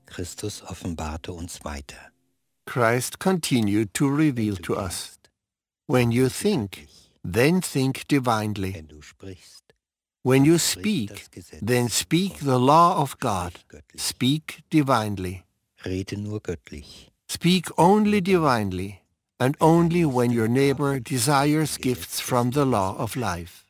Christus offenbarte uns weiter. Christ continued to reveal to us. When you think, then think divinely. Wenn du sprichst, When you sprich speak, das Gesetz. then speak the law of God. Speak divinely. Rede nur göttlich. Speak only divinely, and only when your neighbor desires gifts from the law of life.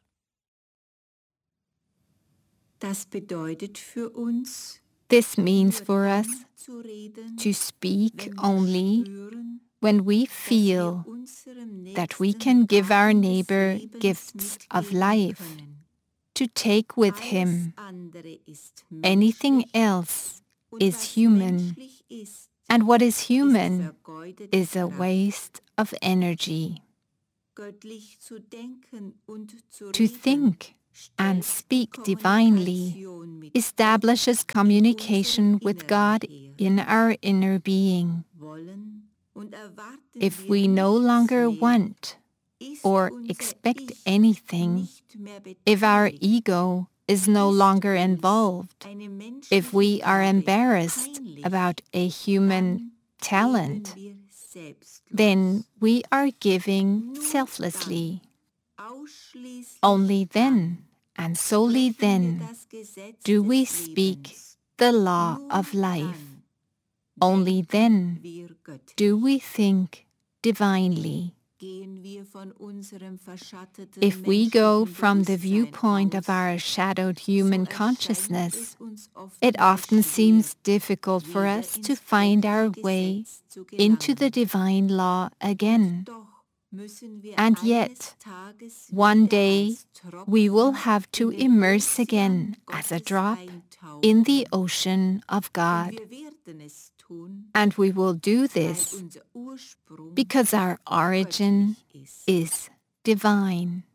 Das bedeutet für uns, This means for us zu reden, to speak wenn wir only spüren, when we dass feel wir unserem that we Nächsten can give our Gaben des neighbor Lebens gifts of mitgeben life, können. to take with Alles him. andere ist Anything menschlich, else und is was human, menschlich ist, and what is ist human vergeudete is a Kraft. waste of energy. Göttlich zu denken und zu To reden, think and stellt speak divinely Kommunikation mit establishes communication with God in our inner being. wollen und erwarten If wir we no nichts longer mehr, want ist or unser expect Ich anything, nicht mehr if our beteiligt, ego is no ist longer uns involved, eine if we menschliche are Gabe embarrassed peinlich, about a human dann talent, geben wir selbstlos. then we are giving Nur selflessly. dann, ausschließlich Only then, dann, and solely sprechen wir then, das Gesetz do we des speak Lebens. the law Nur of life. dann Only then denken wir göttlich. do we think divinely. Gehen wir von unserem verschatteten If we go menschlichen from the Bewusstsein viewpoint of aus, our shadowed so human erscheint consciousness, es uns oft it often schwer, seems difficult for wieder us to ins find our göttliche way Gesetz zu into the gelangen. divine law again. Doch müssen wir And eines yet, Tages one wieder day, als Tropfen we will have to in den immerse Ozean again as a Gottes drop eintauchen. in the ocean of Und God. wir werden es tun, And we will do weil this unser Ursprung because our origin göttlich ist. is divine.